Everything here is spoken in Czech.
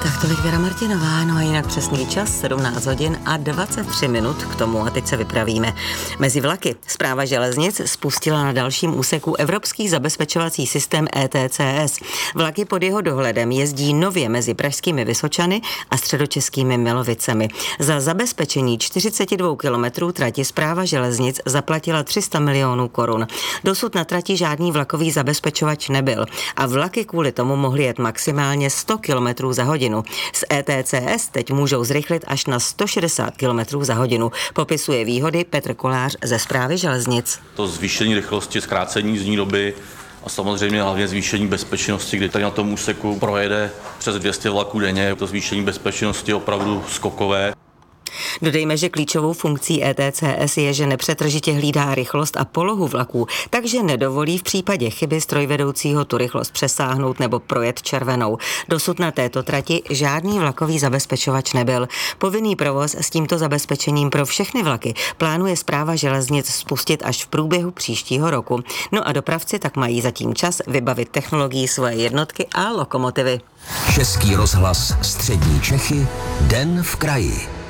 Tak tolik Věra Martinová, no a jinak přesný čas 17 hodin a 23 minut k tomu a teď se vypravíme. Mezi vlaky Správa železnic spustila na dalším úseku evropský zabezpečovací systém ETCS. Vlaky pod jeho dohledem jezdí nově mezi pražskými Vysočany a středočeskými Milovicemi. Za zabezpečení 42 kilometrů trati Správa železnic zaplatila 300 milionů korun. Dosud na trati žádný vlakový zabezpečovač nebyl a vlaky kvůli tomu mohly jet maximálně 100 kilometrů za hodinu. Z ETCS teď můžou zrychlit až na 160 km za hodinu. Popisuje výhody Petr Kolář ze Správy železnic. To zvýšení rychlosti, zkrácení jízdní doby a samozřejmě hlavně zvýšení bezpečnosti, kdy tady na tom úseku projede přes 200 vlaků denně. To zvýšení bezpečnosti je opravdu skokové. Dodejme, že klíčovou funkcí ETCS je, že nepřetržitě hlídá rychlost a polohu vlaků, takže nedovolí v případě chyby strojvedoucího tu rychlost přesáhnout nebo projet červenou. Dosud na této trati žádný vlakový zabezpečovač nebyl. Povinný provoz s tímto zabezpečením pro všechny vlaky plánuje Správa železnic spustit až v průběhu příštího roku. No a dopravci tak mají zatím čas vybavit technologií svoje jednotky a lokomotivy. Český rozhlas Střední Čechy, Den v kraji.